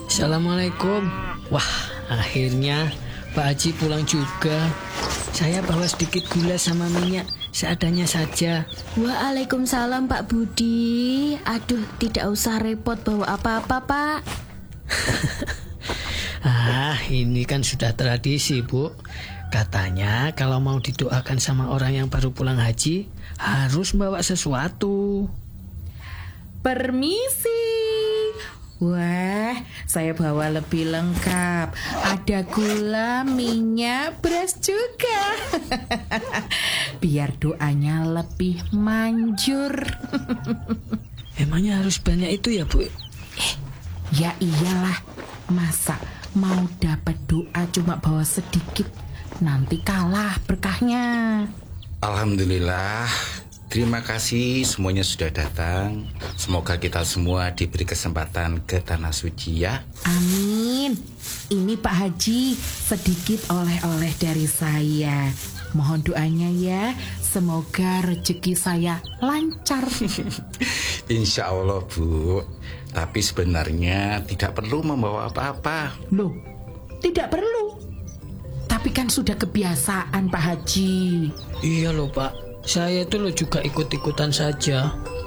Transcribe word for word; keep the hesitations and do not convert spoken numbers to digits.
Assalamualaikum. Wah, akhirnya Pak Haji pulang juga. Saya bawa sedikit gula sama minyak, seadanya saja. Waalaikumsalam Pak Budi. Aduh, tidak usah repot bawa apa-apa, Pak. Ah, ini kan sudah tradisi, Bu. Katanya kalau mau didoakan sama orang yang baru pulang haji, harus bawa sesuatu. Permisi. Wah, saya bawa lebih lengkap. Ada gula, minyak, beras juga. Biar doanya lebih manjur. Emangnya harus banyak itu ya, Bu? Eh, ya iyalah. Masa mau dapat doa cuma bawa sedikit, nanti kalah berkahnya. Alhamdulillah. Terima kasih semuanya sudah datang. Semoga kita semua diberi kesempatan ke Tanah Suci ya. Amin. Ini Pak Haji, sedikit oleh-oleh dari saya. Mohon doanya ya, semoga rezeki saya lancar. Insya Allah, Bu. Tapi sebenarnya tidak perlu membawa apa-apa. Loh, tidak perlu. Tapi kan sudah kebiasaan Pak Haji. Iya loh, Pak. Saya itu loh juga ikut-ikutan saja.